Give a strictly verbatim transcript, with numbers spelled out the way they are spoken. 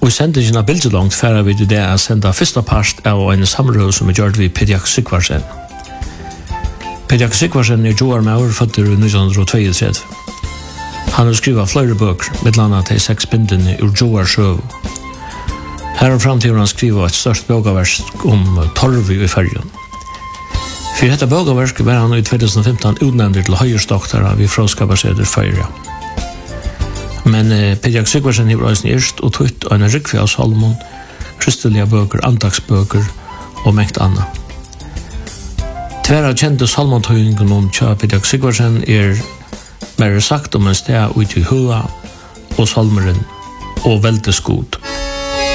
Og i sendingen av bildelångt færer vi til det å sende første part av en samråd som er gjort ved Pediak Sigvarsen. Pediak Sigvarsen er Joar Maur, født i nitton tjuetre. Han har skrivet flere bøker, med annet til seks bindene ur Joar Sjøv. Her og frem til han skriver et størst bøgaverk om torv i fergen. For dette bøgaverk var han i tjuefemten utnevnt til høyestoktere ved Fråskapaseder Føyre. Men eh, Pediak Sigvarsen har også erst og tøtt og en rykve av Salomon, kristelige bøker, andagsbøker og mengt annet. Tver av kjente salmontøyningen om tja Pediak Sigvarsen er mer sagt om en sted ut i hua og salmeren og veldesgod.